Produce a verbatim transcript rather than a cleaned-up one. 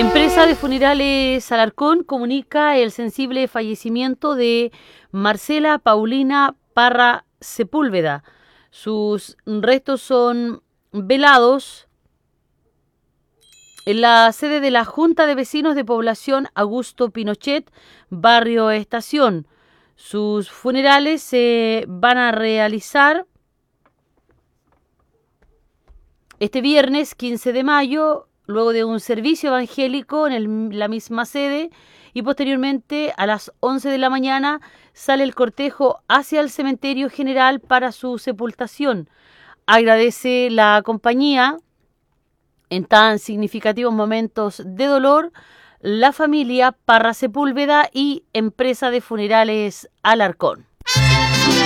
Empresa de Funerales Alarcón comunica el sensible fallecimiento de Marcela Paulina Parra Sepúlveda. Sus restos son velados en la sede de la Junta de Vecinos de Población Augusto Pinochet, Barrio Estación. Sus funerales se van a realizar este viernes quince de mayo, luego de un servicio evangélico en el, la misma sede, y posteriormente a las once de la mañana sale el cortejo hacia el cementerio general para su sepultación. Agradece la compañía en tan significativos momentos de dolor la familia Parra Sepúlveda y Empresa de Funerales Alarcón.